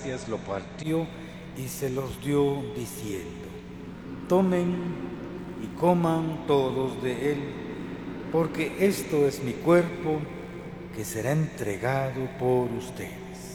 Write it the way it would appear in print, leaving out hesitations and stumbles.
gracias, lo partió y se los dio diciendo: tomen y coman todos de él, porque esto es mi cuerpo que será entregado por ustedes.